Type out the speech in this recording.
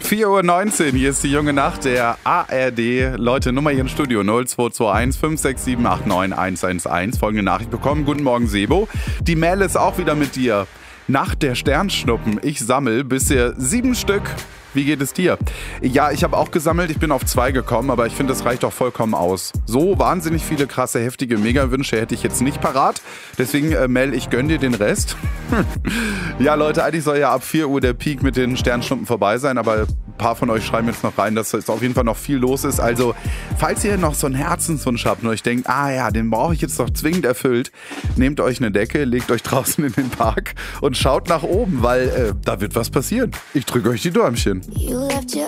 4:19 Uhr, hier ist die junge Nacht der ARD. Leute, Nummer hier im Studio 0221 567 89 111. Folgende Nachricht bekommen. Guten Morgen, Sebo. Die Mel ist auch wieder mit dir. Nacht der Sternschnuppen. Ich sammle bisher 7 Stück. Wie geht es dir? Ja, ich habe auch gesammelt. Ich bin auf 2 gekommen, aber ich finde, das reicht auch vollkommen aus. So wahnsinnig viele krasse, heftige Mega-Wünsche hätte ich jetzt nicht parat. Deswegen, Mel, ich gönn dir den Rest. Ja, Leute, eigentlich soll ja ab 4 Uhr der Peak mit den Sternschnuppen vorbei sein, aber ein paar von euch schreiben jetzt noch rein, dass jetzt auf jeden Fall noch viel los ist. Also, falls ihr noch so einen Herzenswunsch habt und euch denkt, den brauche ich jetzt doch zwingend erfüllt, nehmt euch eine Decke, legt euch draußen in den Park und schaut nach oben, weil da wird was passieren. Ich drücke euch die Däumchen. You left your